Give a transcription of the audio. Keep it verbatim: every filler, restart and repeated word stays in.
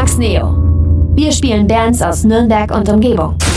Max Neo. Wir spielen Bands aus Nürnberg und Umgebung.